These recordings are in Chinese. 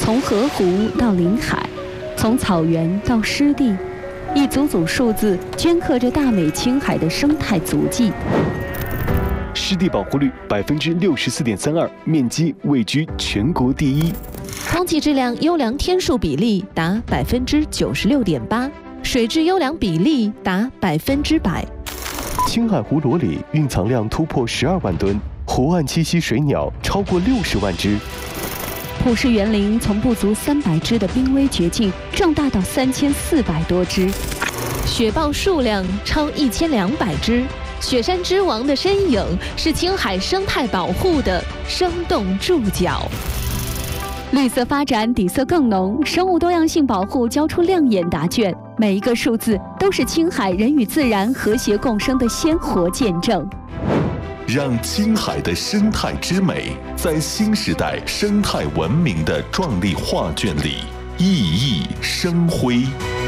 从河湖到临海，从草原到湿地，一组组数字镌刻着大美青海的生态足迹。 湿地保护率64.32%，面积位居全国第一。 空气质量优良天数比例达96.8%，水质优良比例达100%。 青海湖螺里蕴藏量突破12万吨，湖岸栖息水鸟超过60万只。 普氏园林从不足300只的濒危绝境壮大到3400多只， 雪豹数量超1200只。雪山之王的身影是青海生态保护的生动注脚。 绿色发展底色更浓，生物多样性保护交出亮眼答卷。每一个数字都是青海人与自然和谐共生的鲜活见证。 让青海的生态之美在新时代生态文明的壮丽画卷里熠熠生辉。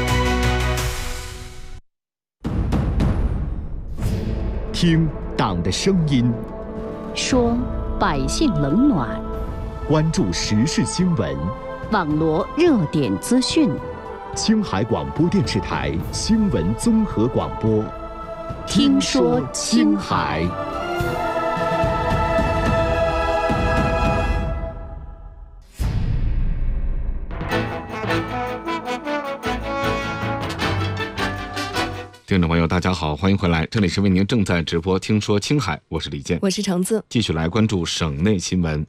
听党的声音， 说百姓冷暖， 关注时事新闻， 网罗热点资讯。 青海广播电视台新闻综合广播， 听说青海。 听众朋友大家好，欢迎回来，这里是为您正在直播听说青海，我是李健， 我是橙子。 继续来关注省内新闻。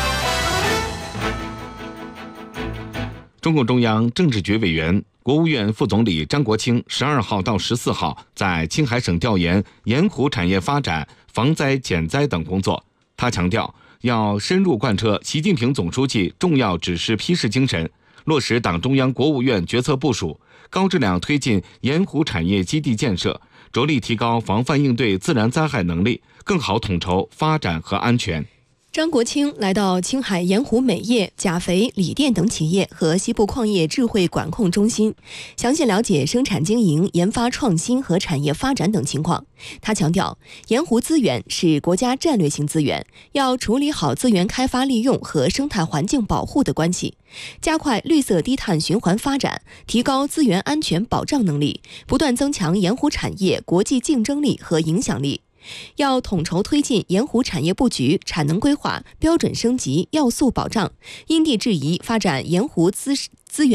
中共中央政治局委员、国务院副总理张国清12号到14号在青海省调研盐湖产业发展、防灾减灾等工作。他强调，要深入贯彻习近平总书记重要指示批示精神，落实党中央、国务院决策部署，高质量推进盐湖产业基地建设，着力提高防范应对自然灾害能力，更好统筹发展和安全。 张国清来到青海盐湖镁业、钾肥、锂电等企业和西部矿业智慧管控中心，详细了解生产经营、研发创新和产业发展等情况。他强调，盐湖资源是国家战略性资源，要处理好资源开发利用和生态环境保护的关系，加快绿色低碳循环发展，提高资源安全保障能力，不断增强盐湖产业国际竞争力和影响力。要统筹推进盐湖产业布局、产能规划、标准升级、要素保障，因地制宜发展盐湖资源